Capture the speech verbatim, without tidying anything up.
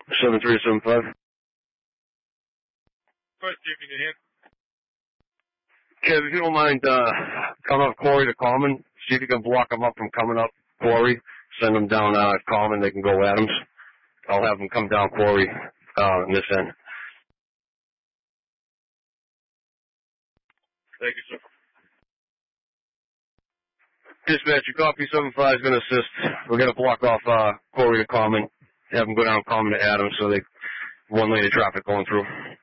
seven three seven five. First, see if you can hear. Kev, if you don't mind, uh, coming up Quarry to Common, see if you can block them up from coming up Quarry. Send them down, uh, Common, they can go Adams. I'll have them come down Quarry, uh, in this end. Thank you, sir. Dispatch, your copy seven five is going to assist. We're going to block off, uh, Quarry to Common. Have them go down Common to Adams so they, one lane of traffic going through.